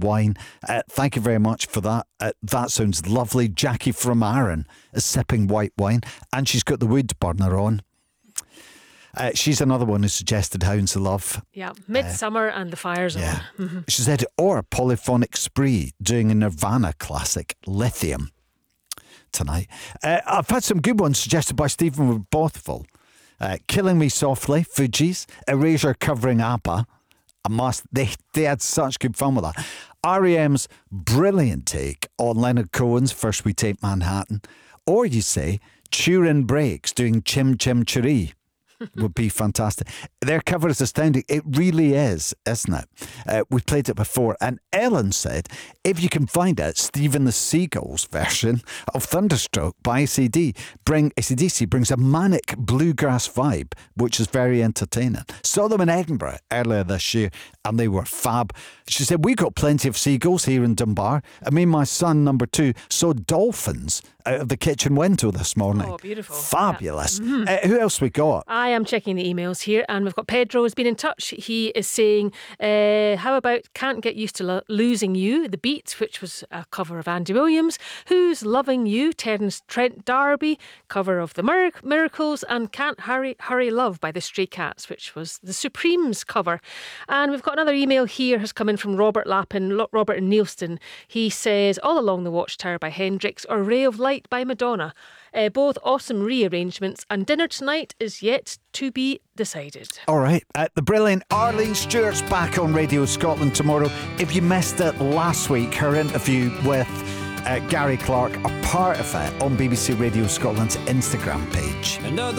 wine. Thank you very much for that. That sounds lovely. Jackie from Arran is sipping white wine, and she's got the wood burner on. She's another one who suggested Hounds of Love. Yeah, Midsummer and the fire's on. Mm-hmm. She said, or Polyphonic Spree doing a Nirvana classic, Lithium, tonight. I've had some good ones suggested by Stephen with Bothville. Killing Me Softly, Fugees, Erasure covering ABBA. They had such good fun with that. R.E.M's brilliant take on Leonard Cohen's First We Take Manhattan. Or you say, Turin Breaks doing Chim Chim Cheree. Would be fantastic. Their cover is astounding. It really is, isn't it? We've played it before. And Ellen said, if you can find it, Stephen the Seagull's version of Thunderstroke by AC/DC brings a manic bluegrass vibe, which is very entertaining. Saw them in Edinburgh earlier this year, and they were fab. She said, we got plenty of seagulls here in Dunbar. I mean, my son, number 2, saw dolphins out of the kitchen window this morning. Oh, beautiful. Fabulous. Yeah. Who else we got? I am checking the emails here, and we've got Pedro has been in touch. He is saying, how about Can't Get Used to Losing You, The Beat, which was a cover of Andy Williams. Who's Loving You, Terence Trent D'Arby, cover of The Miracles, and Can't Hurry Love by the Stray Cats, which was the Supremes cover. And we've got another email here, has come in from Robert Lappin, Robert in Neilston. He says, All Along the Watchtower by Hendrix or Ray of Light by Madonna. Both awesome rearrangements, and dinner tonight is yet to be decided. All right. The brilliant Arlene Stewart's back on Radio Scotland tomorrow. If you missed it last week, her interview with Gary Clark, a part of it on BBC Radio Scotland's Instagram page.